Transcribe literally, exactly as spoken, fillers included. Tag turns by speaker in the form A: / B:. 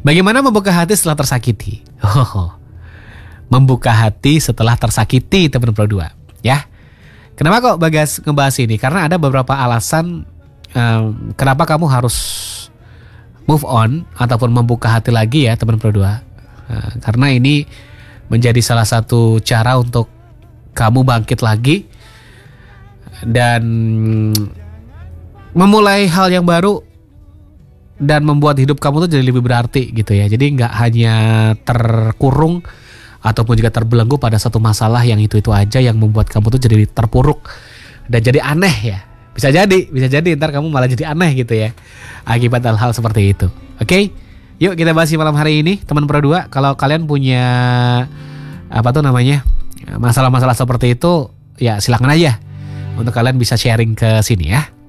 A: Bagaimana membuka hati setelah tersakiti? Oh, membuka hati setelah tersakiti, teman Pro dua, ya. Kenapa kok Bagas ngebahas ini? Karena ada beberapa alasan um, kenapa kamu harus move on ataupun membuka hati lagi ya, teman Pro dua. Uh, karena ini menjadi salah satu cara untuk kamu bangkit lagi dan memulai hal yang baru dan membuat hidup kamu tuh jadi lebih berarti gitu ya. Jadi nggak hanya terkurung ataupun juga terbelenggu pada satu masalah yang itu-itu aja yang membuat kamu tuh jadi terpuruk dan jadi aneh ya. Bisa jadi, bisa jadi ntar kamu malah jadi aneh gitu ya akibat hal-hal seperti itu. Oke, yuk kita bahas malam hari ini, teman Pro dua. Kalau kalian punya apa tuh namanya masalah-masalah seperti itu, ya silakan aja untuk kalian bisa sharing ke sini ya.